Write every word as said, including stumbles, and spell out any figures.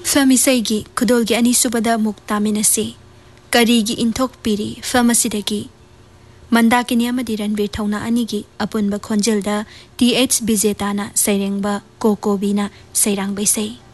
film ꯏꯁꯩꯒꯤ ꯈꯨꯗꯣꯜꯒꯤ ꯑꯅꯤꯁꯨꯕꯗ ꯑꯃꯨꯛ ꯇꯥꯃꯤꯟꯅꯁꯤ ꯀꯔꯤꯒꯤ ꯏꯟꯊꯣꯛꯄꯤꯔꯤ ꯐꯤꯜꯝ ꯑꯁꯤꯗꯒꯤ ꯃꯟꯗꯥꯀꯤꯅꯤ ꯑꯃꯗꯤ ꯔꯟꯕꯤꯔ ꯊꯧꯅꯥ ꯑꯅꯤꯒꯤ ꯑꯄꯨꯟꯕ ꯈꯣꯟꯖꯦꯜꯗ ꯇꯤ ꯑꯩꯆ ꯕꯤꯖꯦꯇꯥꯅ ꯁꯩꯔꯦꯡꯕ ꯀꯣꯀꯣꯕꯤꯅ ꯁꯩꯔꯥꯡꯕ ꯏꯁꯩ